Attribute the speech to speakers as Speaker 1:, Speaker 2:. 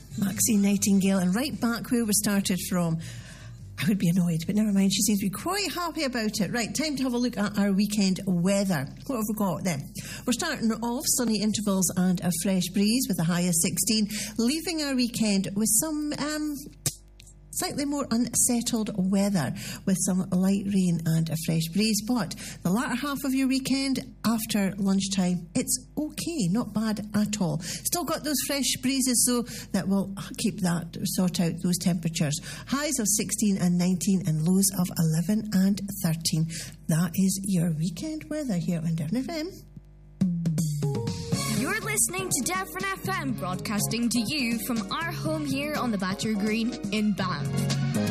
Speaker 1: Maxine Nightingale, and right back where we started from. I would be annoyed, but never mind. She seems to be quite happy about it. Right, time to have a look at our weekend weather. What have we got then? We're starting off sunny intervals and a fresh breeze with a high of 16, leaving our weekend with some slightly more unsettled weather with some light rain and a fresh breeze. But the latter half of your weekend, after lunchtime, it's okay, not bad at all. Still got those fresh breezes, though, that will keep that, sort out those temperatures. Highs of 16 and 19 and lows of 11 and 13. That is your weekend weather here on Devon FM.
Speaker 2: You're listening to Devon FM, broadcasting to you from our home here on the Battery Green in Banff.